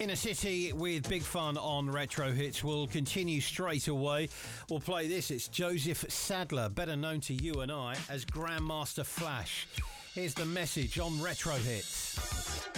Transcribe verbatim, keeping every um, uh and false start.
Inner City with Big Fun on Retro Hits. We'll continue straight away. We'll play this. It's Joseph Sadler, better known to you and I as Grandmaster Flash. Here's the message on Retro Hits.